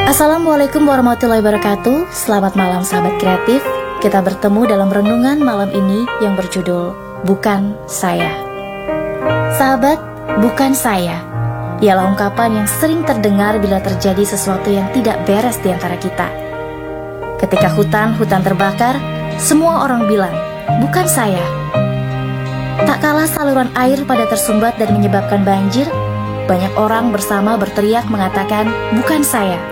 Assalamualaikum warahmatullahi wabarakatuh. Selamat malam sahabat kreatif. Kita bertemu dalam renungan malam ini yang berjudul Bukan Saya. Sahabat, bukan saya ialah ungkapan yang sering terdengar bila terjadi sesuatu yang tidak beres di antara kita. Ketika hutan terbakar, semua orang bilang, bukan saya. Tak kalah saluran air pada tersumbat dan menyebabkan banjir, banyak orang bersama berteriak mengatakan, bukan saya.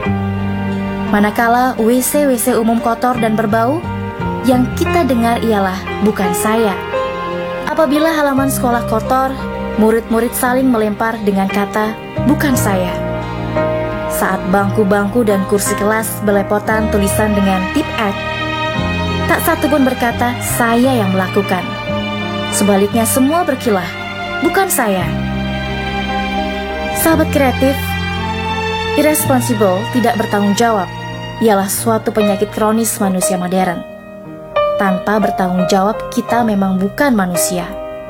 Manakala WC umum kotor dan berbau, yang kita dengar ialah bukan saya. Apabila halaman sekolah kotor, murid-murid saling melempar dengan kata bukan saya. Saat bangku-bangku dan kursi kelas belepotan tulisan dengan tip X, tak satu pun berkata saya yang melakukan. Sebaliknya semua berkilah, bukan saya. Sahabat kreatif, irresponsible, tidak bertanggung jawab, ialah suatu penyakit kronis manusia modern. Tanpa bertanggung jawab, kita memang bukan manusia.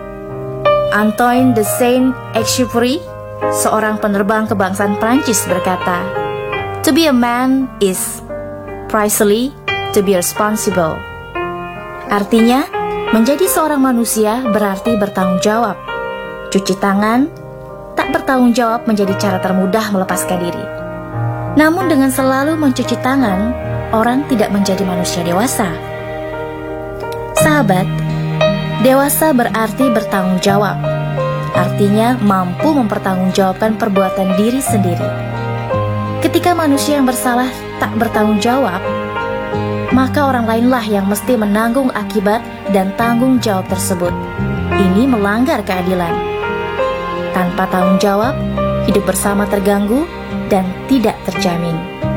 Antoine de Saint-Exupéry, seorang penerbang kebangsaan Prancis berkata, "To be a man is precisely to be responsible." Artinya, menjadi seorang manusia berarti bertanggung jawab. Cuci tangan, tak bertanggung jawab menjadi cara termudah melepaskan diri. Namun dengan selalu mencuci tangan, orang tidak menjadi manusia dewasa. Sahabat, dewasa berarti bertanggung jawab. Artinya mampu mempertanggungjawabkan perbuatan diri sendiri. Ketika manusia yang bersalah tak bertanggung jawab, maka orang lainlah yang mesti menanggung akibat dan tanggung jawab tersebut. Ini melanggar keadilan. Tanpa tanggung jawab, hidup bersama terganggu dan tidak terjamin.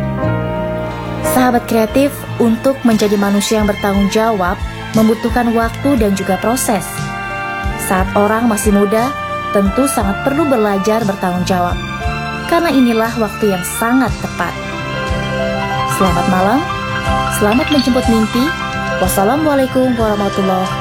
Sahabat kreatif, untuk menjadi manusia yang bertanggung jawab membutuhkan waktu dan juga proses. Saat orang masih muda, tentu sangat perlu belajar bertanggung jawab, karena inilah waktu yang sangat tepat. Selamat malam, selamat menjemput mimpi. Wassalamualaikum warahmatullahi wabarakatuh.